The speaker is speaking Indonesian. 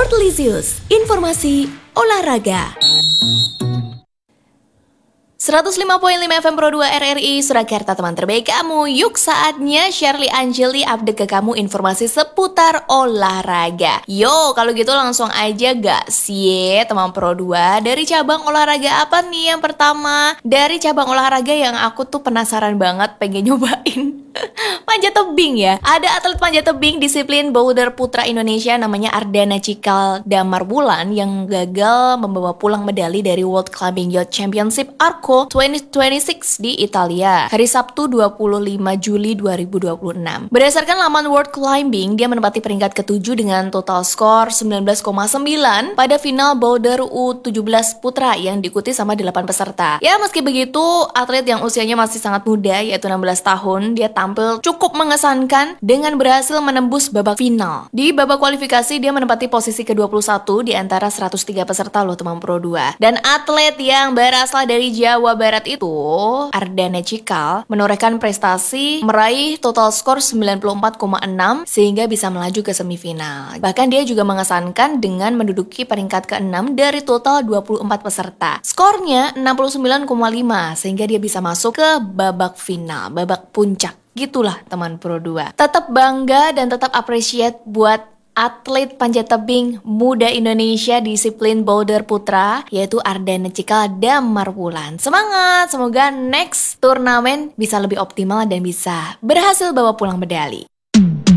Sportlisius, informasi olahraga. 105.5 FM Pro 2 RRI Surakarta, teman terbaik kamu. Yuk saatnya Shirley Anjeli update ke kamu informasi seputar olahraga. Yo, kalau gitu langsung aja gak sih teman Pro 2. Dari cabang olahraga apa nih yang pertama? Dari cabang olahraga yang aku tuh penasaran banget pengen nyobain. Panjat tebing ya. Ada atlet panjat tebing disiplin boulder putra Indonesia namanya Ardana Cikal Damarwulan yang gagal membawa pulang medali dari World Climbing Youth Championship Arco 2026 di Italia hari Sabtu 25 Juli 2026. Berdasarkan laman World Climbing, dia menempati peringkat ke-7 dengan total skor 19,9 pada final boulder U17 putra yang diikuti sama 8 peserta. Ya, meski begitu, atlet yang usianya masih sangat muda yaitu 16 tahun, dia tampil cukup mengesankan dengan berhasil menembus babak final. Di babak kualifikasi dia menempati posisi ke-21 di antara 103 peserta loh teman Pro 2. Dan atlet yang berasal dari Jawa Barat itu, Ardana Cikal, menorehkan prestasi meraih total skor 94,6 sehingga bisa melaju ke semifinal. Bahkan dia juga mengesankan dengan menduduki peringkat ke-6 dari total 24 peserta. Skornya 69,5 sehingga dia bisa masuk ke babak final, babak puncak. Gitulah teman Pro 2. Tetap bangga dan tetap appreciate buat atlet panjat tebing muda Indonesia disiplin boulder putra yaitu Ardana Cikal Damarwulan. Semangat, semoga next turnamen bisa lebih optimal dan bisa berhasil bawa pulang medali.